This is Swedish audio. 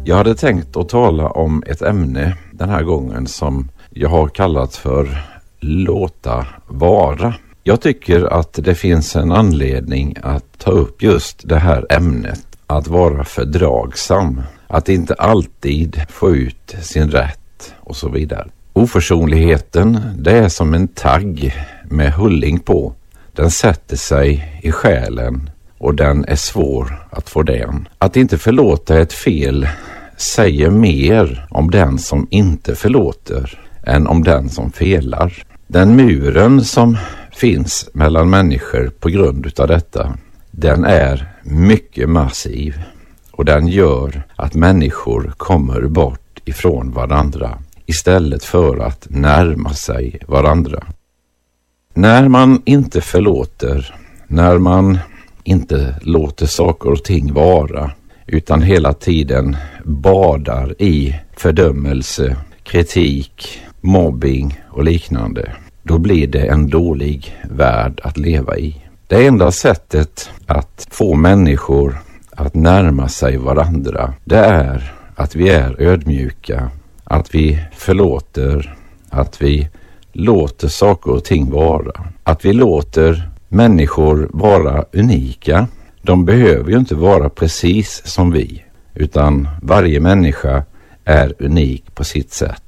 Jag hade tänkt att tala om ett ämne den här gången som jag har kallat för låta vara. Jag tycker att det finns en anledning att ta upp just det här ämnet, att vara fördragsam, att inte alltid få ut sin rätt och så vidare. Oförsonligheten, det är som en tagg med hulling på. Den sätter sig i själen och den är svår att få den. Att inte förlåta ett fel säger mer om den som inte förlåter än om den som felar. Den muren som finns mellan människor på grund av detta, den är mycket massiv och den gör att människor kommer bort ifrån varandra istället för att närma sig varandra. När man inte förlåter, när man inte låter saker och ting vara utan hela tiden badar i fördömelse, kritik, mobbing och liknande, då blir det en dålig värld att leva i. Det enda sättet att få människor att närma sig varandra, det är att vi är ödmjuka, att vi förlåter, att vi låter saker och ting vara, att vi låter människor vara unika. De behöver ju inte vara precis som vi, utan varje människa är unik på sitt sätt.